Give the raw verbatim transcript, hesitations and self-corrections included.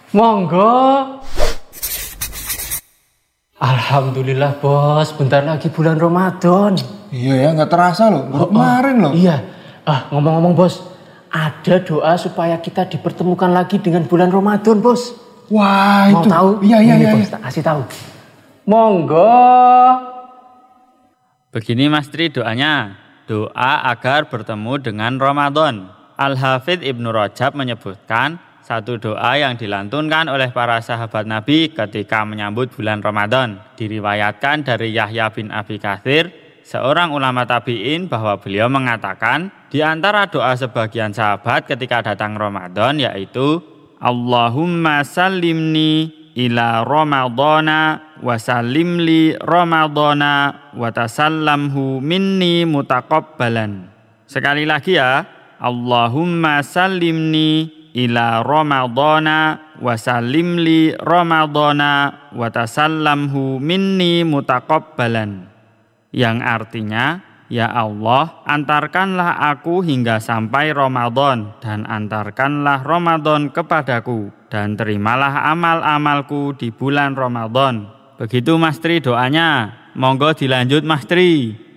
Monggo. Alhamdulillah bos, bentar lagi bulan Ramadan. Iya ya, nggak terasa loh, baru oh, kemarin oh, loh. Iya, ah ngomong-ngomong bos, ada doa supaya kita dipertemukan lagi dengan bulan Ramadan bos. Wah mau itu. tahu? Iya iya iya. Bos, tak kasih tahu. Monggo. Begini Mas Tri doanya, doa agar bertemu dengan Ramadan. Al-Hafidz Ibnu Rajab menyebutkan satu doa yang dilantunkan oleh para sahabat Nabi ketika menyambut bulan Ramadan. Diriwayatkan dari Yahya bin Abi Katsir, seorang ulama tabi'in, bahwa beliau mengatakan di antara doa sebagian sahabat ketika datang Ramadan yaitu Allahumma sallimni ila Ramadana wa sallimli Ramadana wa tasallamhu minni mutaqabbalan. Sekali lagi ya. Allahumma sallimni ila Ramadana wa sallimli Ramadana wa tasallamhu minni mutaqabbalan. Yang artinya, ya Allah, antarkanlah aku hingga sampai Ramadan dan antarkanlah Ramadan kepadaku dan terimalah amal-amalku di bulan Ramadan. Begitu Mas Tri doanya. Monggo dilanjut Mas Tri.